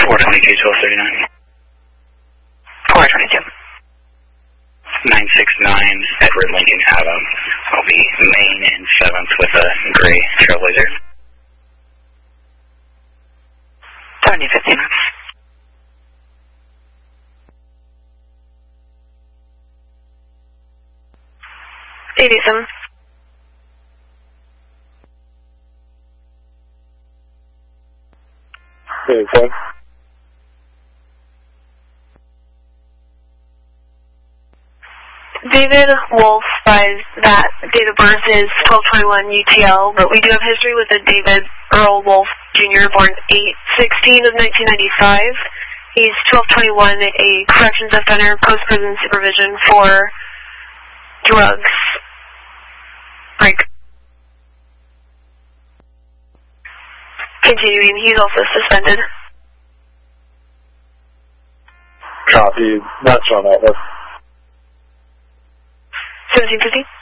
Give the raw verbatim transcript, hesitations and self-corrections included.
four twenty-two, twelve thirty-nine. four twenty-two. nine six nine, Edward Lincoln Adam. I'll be main and seventh with a gray Trailblazer. seventy fifteen. eighty-seven. eighty-seven. David Wolf buys that date of birth is twelve twenty-one U T L, but we do have history with a David Earl Wolf Junior born eight sixteen of nineteen ninety-five. He's twelve twenty-one, a corrections offender, post-prison supervision for drugs. Like, continuing, he's also suspended. Copy. Not showing that list. seventeen fifty.